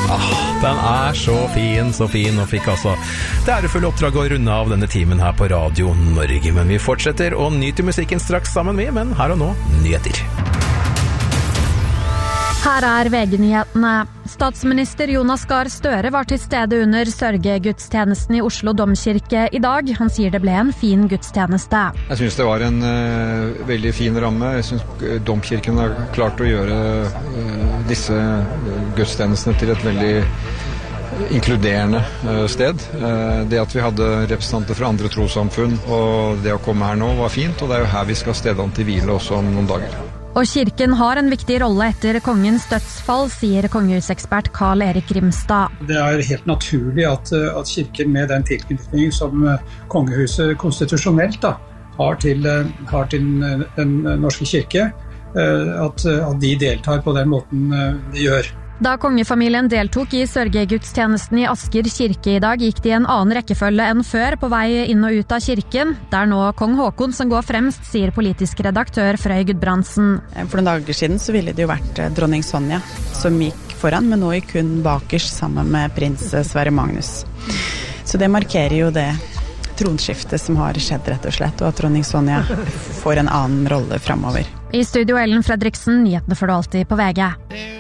Den så fin, og fikk altså det ærefulle oppdraget å runde av denne timen her på Radio Norge. Men vi fortsetter å nyte musikken straks sammen med, men her og nå, nyheter. Her VG-nyhetene. Statsminister Jonas Gahr Støre var til stede under sørgegudstjenesten i Oslo Domkirke i dag. Han sier det ble en fin gudstjeneste. Jeg synes det var en veldig fin ramme. Jeg synes Domkirken har klart å gjøre disse gudstjenestene til et veldig inkluderende sted. Det at vi hadde representanter fra andre trossamfunn og det å komme her nå var fint, og det jo her vi skal stedene til hvile også om noen dager. Og kirken har en viktig rolle etter kongens dødsfall, sier kongehusekspert Karl Erik Grimstad. Det helt naturlig at kirken med den tilknytning som kongehuset konstitusjonelt har til den norske kirke, at de deltar på den måten de gjør. Da kongefamilien deltok i sørgegudstjenesten i Asker kirke i dag, gikk de en annen rekkefølge enn før på vei inn og ut av kirken. Det nå kong Håkon som går fremst, sier politisk redaktør Frøy Gudbrandsen. For noen dager siden så ville det jo vært dronning Sonja som gikk foran, men nå gikk hun bakerst sammen med prins Sverre Magnus. Så det markerer jo det tronskiftet som har skjedd rett og slett, og at dronning Sonja får en annen rolle fremover. I studio Ellen Fredriksen, nyhetene får du alltid på VG.